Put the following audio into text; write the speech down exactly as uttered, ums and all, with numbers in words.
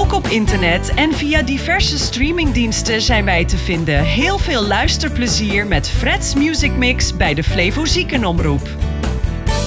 Ook op internet en via diverse streamingdiensten zijn wij te vinden. Heel veel luisterplezier met Freds Music Mix bij de Flevo Ziekenomroep.